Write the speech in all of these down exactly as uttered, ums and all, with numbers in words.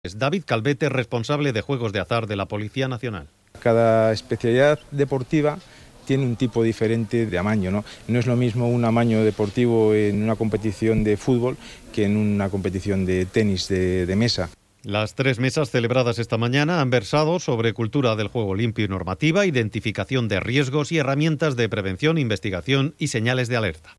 David Calvete, responsable de Juegos de Azar de la Policía Nacional. Cada especialidad deportiva tiene un tipo diferente de amaño, ¿no? No es lo mismo un amaño deportivo en una competición de fútbol que en una competición de tenis de, de mesa. Las tres mesas celebradas esta mañana han versado sobre cultura del juego limpio y normativa, identificación de riesgos y herramientas de prevención, investigación y señales de alerta.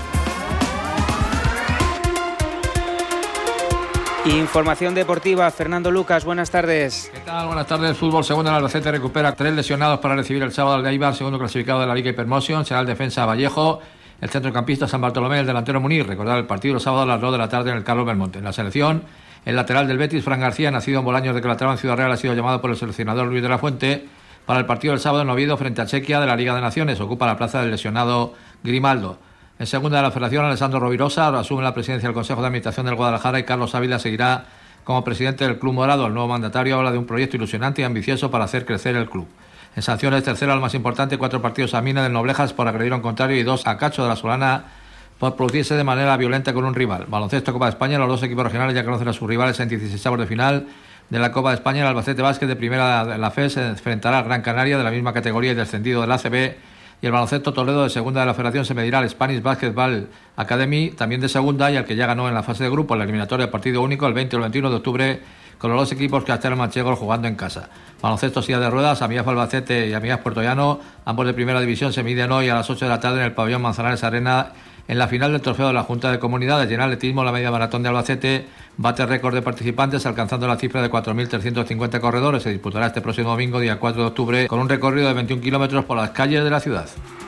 Información deportiva, Fernando Lucas, buenas tardes. ¿Qué tal? Buenas tardes. Fútbol segundo, el Albacete recupera tres lesionados para recibir el sábado al Eibar, segundo clasificado de la Liga Hypermotion. Será el defensa Vallejo, el centrocampista San Bartolomé, el delantero Munir. Recordar el partido el sábado a las dos de la tarde en el Carlos Belmonte. En la selección, el lateral del Betis, Fran García, nacido en Bolaños de Calatrava, en Ciudad Real, ha sido llamado por el seleccionador Luis de la Fuente para el partido del sábado en Oviedo frente a Chequia de la Liga de Naciones. Ocupa la plaza del lesionado Grimaldo. En segunda de la Federación, Alessandro Rovirosa asume la presidencia del Consejo de Administración del Guadalajara y Carlos Ávila seguirá como presidente del Club Morado. El nuevo mandatario habla de un proyecto ilusionante y ambicioso para hacer crecer el club. En sanciones, tercero al más importante, cuatro partidos a Mina del Noblejas por agredir a un contrario y dos a Cacho de la Solana por producirse de manera violenta con un rival. Baloncesto Copa de España, los dos equipos regionales ya conocen a sus rivales en dieciseisavos de final de la Copa de España. El Albacete Básquet de primera de la F E se enfrentará al Gran Canaria de la misma categoría y descendido del A C B. Y el Baloncesto Toledo de segunda de la Federación se medirá al Spanish Basketball Academy, también de segunda, y al que ya ganó en la fase de grupo, la eliminatoria partido único, el veinte o el veintiuno de octubre, con los dos equipos que hasta el Manchego jugando en casa. Baloncesto Silla de Ruedas, Amigas Albacete y Amigas Puerto Llano, ambos de primera división, se miden hoy a las ocho de la tarde en el pabellón Manzanares Arena, en la final del trofeo de la Junta de Comunidades. Y en atletismo, la media maratón de Albacete bate récord de participantes, alcanzando la cifra de cuatro mil trescientos cincuenta corredores. Se disputará este próximo domingo, día cuatro de octubre, con un recorrido de veintiún kilómetros por las calles de la ciudad.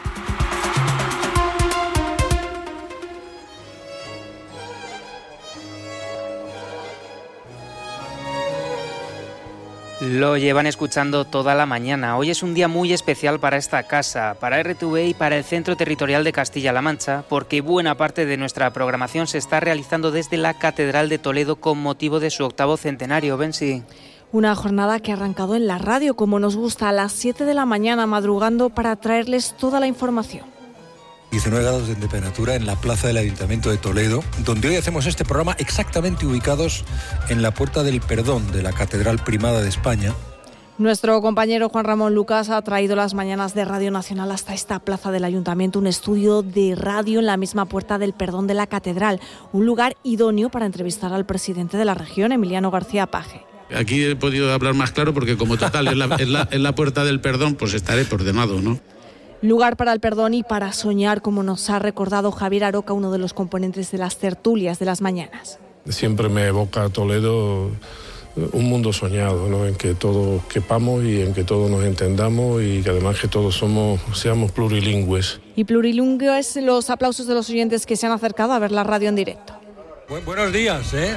Lo llevan escuchando toda la mañana. Hoy es un día muy especial para esta casa, para R T V y para el Centro Territorial de Castilla-La Mancha, porque buena parte de nuestra programación se está realizando desde la Catedral de Toledo con motivo de su octavo centenario. Bensi. Una jornada que ha arrancado en la radio, como nos gusta, a las siete de la mañana, madrugando para traerles toda la información. diecinueve grados de temperatura en la plaza del Ayuntamiento de Toledo, donde hoy hacemos este programa exactamente ubicados en la Puerta del Perdón de la Catedral Primada de España. Nuestro compañero Juan Ramón Lucas ha traído las mañanas de Radio Nacional hasta esta plaza del Ayuntamiento, un estudio de radio en la misma Puerta del Perdón de la Catedral, un lugar idóneo para entrevistar al presidente de la región, Emiliano García Paje. Aquí he podido hablar más claro porque como total es la, es la, es la Puerta del Perdón, pues estaré por demado, ¿no? Lugar para el perdón y para soñar, como nos ha recordado Javier Aroca, uno de los componentes de las tertulias de las mañanas. Siempre me evoca a Toledo un mundo soñado, ¿no? En que todos quepamos y en que todos nos entendamos y que además que todos somos, seamos plurilingües. Y plurilingües los aplausos de los oyentes que se han acercado a ver la radio en directo. Bu- buenos días, ¿eh?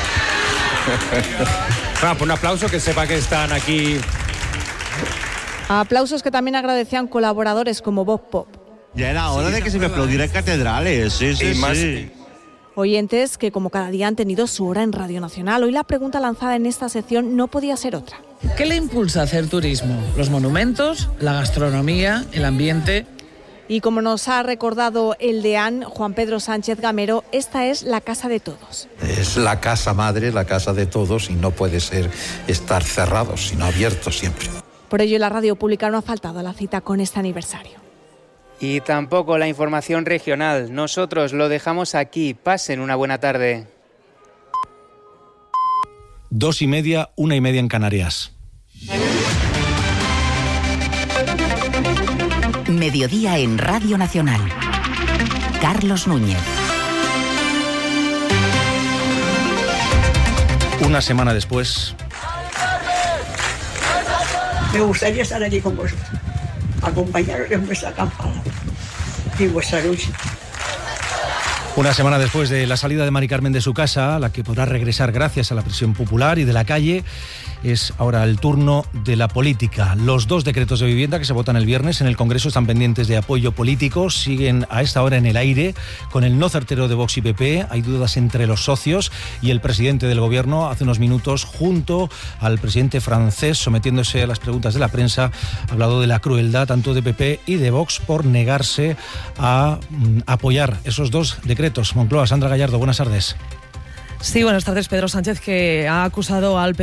Bueno, pues un aplauso, que sepa que están aquí. Aplausos que también agradecían colaboradores como Bob Pop. Ya era hora de que se me aplaudiera en catedrales, sí, sí, más... sí. Oyentes que como cada día han tenido su hora en Radio Nacional. Hoy la pregunta lanzada en esta sección no podía ser otra. ¿Qué le impulsa a hacer turismo? ¿Los monumentos, la gastronomía, el ambiente? Y como nos ha recordado el deán Juan Pedro Sánchez Gamero, esta es la casa de todos. Es la casa madre, la casa de todos, y no puede ser estar cerrados, sino abiertos siempre. Por ello, la radio pública no ha faltado a la cita con este aniversario. Y tampoco la información regional. Nosotros lo dejamos aquí. Pasen una buena tarde. Dos y media, una y media en Canarias. Mediodía en Radio Nacional. Carlos Núñez. Una semana después. Me gustaría estar allí con vosotros, acompañaros en vuestra acampada y vuestra lucha. Una semana después de la salida de Mari Carmen de su casa, la que podrá regresar gracias a la presión popular y de la calle, es ahora el turno de la política. Los dos decretos de vivienda que se votan el viernes en el Congreso están pendientes de apoyo político, siguen a esta hora en el aire con el no certero de Vox y P P. Hay dudas entre los socios y el presidente del Gobierno hace unos minutos, junto al presidente francés, sometiéndose a las preguntas de la prensa, ha hablado de la crueldad tanto de P P y de Vox por negarse a mm, apoyar esos dos decretos. Moncloa, Sandra Gallardo, buenas tardes. Sí, buenas tardes. Pedro Sánchez, que ha acusado al P